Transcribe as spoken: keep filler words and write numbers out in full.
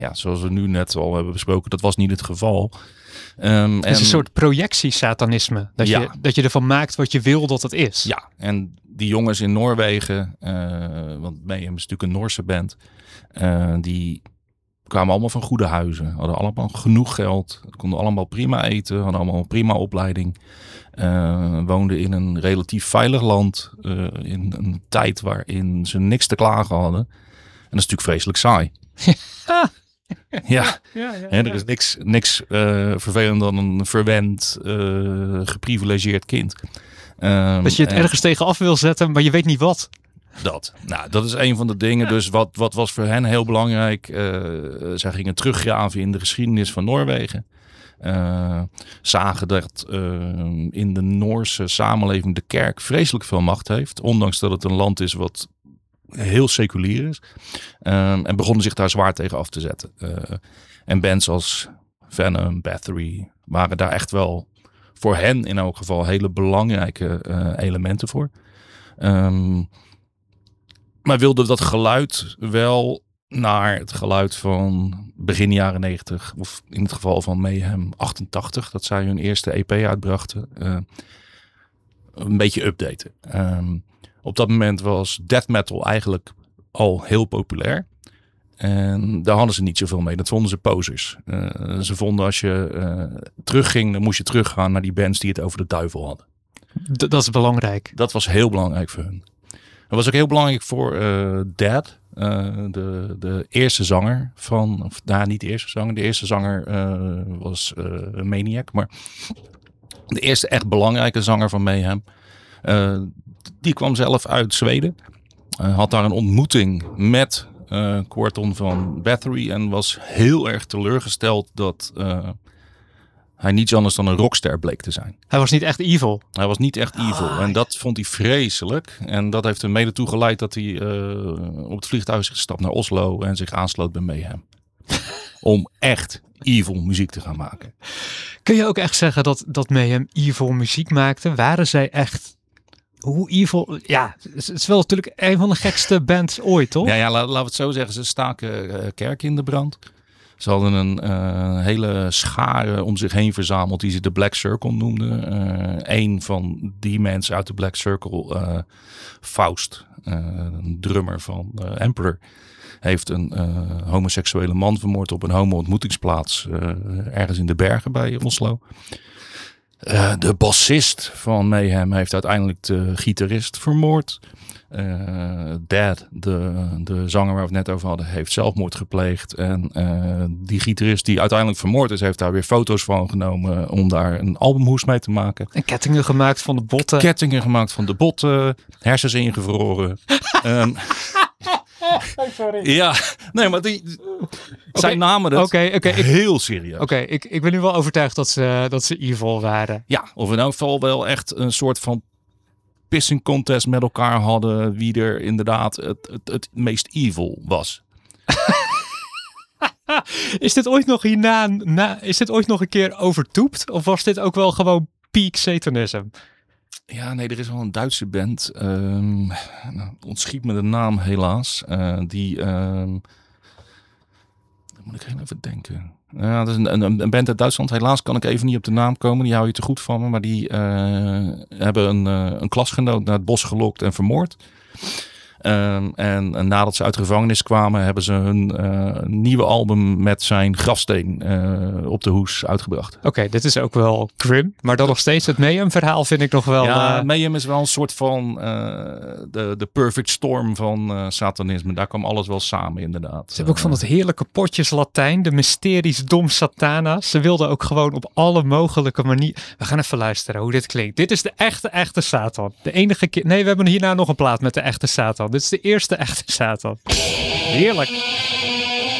ja, zoals we nu net al hebben besproken, dat was niet het geval. Um, het is en, een soort projectie-satanisme. Dat, ja. je, dat je ervan maakt wat je wil dat het is. Ja, en die jongens in Noorwegen, uh, want Mayhem is natuurlijk een Noorse band, uh, die kwamen allemaal van goede huizen. Hadden allemaal genoeg geld, konden allemaal prima eten, hadden allemaal een prima opleiding. Uh, woonden in een relatief veilig land, uh, in een tijd waarin ze niks te klagen hadden. En dat is natuurlijk vreselijk saai. Ja, ja, ja, ja. Er is niks, niks uh, vervelend dan een verwend, uh, geprivilegeerd kind. Um, dat je het en, ergens tegenaf wil zetten, maar je weet niet wat. Dat. Nou, dat is een van de dingen. Dus wat, wat was voor hen heel belangrijk? Uh, zij gingen teruggraven in de geschiedenis van Noorwegen. Uh, zagen dat uh, in de Noorse samenleving de kerk vreselijk veel macht heeft. Ondanks dat het een land is wat heel seculier is. Uh, en begonnen zich daar zwaar tegen af te zetten. Uh, en bands als Venom, Bathory waren daar echt wel voor hen in elk geval hele belangrijke uh, elementen voor. Um, maar wilden dat geluid wel naar het geluid van begin jaren negentig. Of in het geval van Mayhem achtentachtig. Dat zij hun eerste E P uitbrachten. Uh, een beetje updaten. Um, op dat moment was death metal eigenlijk al heel populair. En daar hadden ze niet zoveel mee. Dat vonden ze posers. Uh, ze vonden als je uh, terugging, dan moest je teruggaan naar die bands die het over de duivel hadden. D- dat is belangrijk. Dat was heel belangrijk voor hun. Dat was ook heel belangrijk voor uh, Dead. Uh, de, de eerste zanger van, of nou niet de eerste zanger. De eerste zanger uh, was uh, Maniac. Maar de eerste echt belangrijke zanger van Mayhem. Uh, die kwam zelf uit Zweden. Uh, had daar een ontmoeting met uh, Quorthon van Bathory. En was heel erg teleurgesteld dat uh, hij niets anders dan een rockster bleek te zijn. Hij was niet echt evil. Hij was niet echt evil. Ah, en dat vond hij vreselijk. En dat heeft hem mede toe geleid dat hij uh, op het vliegtuig is gestapt naar Oslo en zich aansloot bij Mayhem. Om echt evil muziek te gaan maken. Kun je ook echt zeggen dat, dat Mayhem evil muziek maakte? Waren zij echt... Hoe evil... Ja, het is wel natuurlijk een van de gekste bands ooit, toch? Ja, ja laat, laten we het zo zeggen. Ze staken uh, kerken in de brand. Ze hadden een uh, hele schare om zich heen verzameld die ze de Black Circle noemden. Uh, een van die mensen uit de Black Circle, uh, Faust, uh, een drummer van uh, Emperor, heeft een uh, homoseksuele man vermoord op een homo-ontmoetingsplaats uh, ergens in de bergen bij Oslo. Uh, de bassist van Mayhem heeft uiteindelijk de gitarist vermoord. Uh, Dad, de, de zanger waar we het net over hadden, heeft zelfmoord gepleegd. En uh, die gitarist die uiteindelijk vermoord is, heeft daar weer foto's van genomen om daar een albumhoes mee te maken. En kettingen gemaakt van de botten. Kettingen gemaakt van de botten, hersens ingevroren. um, Sorry. Ja, nee, maar die, okay. zij namen het okay, okay, heel serieus. Oké, okay, ik, ik ben nu wel overtuigd dat ze, dat ze evil waren. Ja, of in elk geval wel echt een soort van pissing contest met elkaar hadden wie er inderdaad het, het, het meest evil was. Is dit ooit nog hierna, na, is dit ooit nog een keer overtoept? Of was dit ook wel gewoon peak satanism? Ja, nee, er is wel een Duitse band. Um, nou, ontschiet me de naam helaas. Uh, die, um, dan moet ik heel even denken. Ja, dat is een, een, een band uit Duitsland. Helaas kan ik even niet op de naam komen. Die hou je te goed van me. Maar die uh, hebben een, uh, een klasgenoot naar het bos gelokt en vermoord. Um, en, en nadat ze uit de gevangenis kwamen, hebben ze hun uh, nieuwe album met zijn grafsteen uh, op de hoes uitgebracht. Oké, okay, dit is ook wel grim, maar dan nog steeds het Mayhem verhaal vind ik nog wel... Ja, uh... Mayhem is wel een soort van uh, de, de perfect storm van uh, satanisme. Daar kwam alles wel samen inderdaad. Ze hebben ook van dat heerlijke potjes Latijn, de mysteries dom satana. Ze wilden ook gewoon op alle mogelijke manieren... We gaan even luisteren hoe dit klinkt. Dit is de echte, echte Satan. De enige keer... Nee, we hebben hierna nog een plaat met de echte Satan. Dit is de eerste echte Satan. Heerlijk.